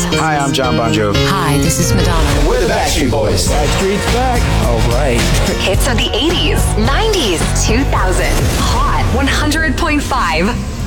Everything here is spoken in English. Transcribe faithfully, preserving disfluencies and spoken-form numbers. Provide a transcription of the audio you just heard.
Hi, I'm John Bon Jovi. Hi, this is Madonna. We're the Backstreet Boys. Backstreet's back. All right. Hits of the eighties, nineties, two thousand. Hot one hundred point five.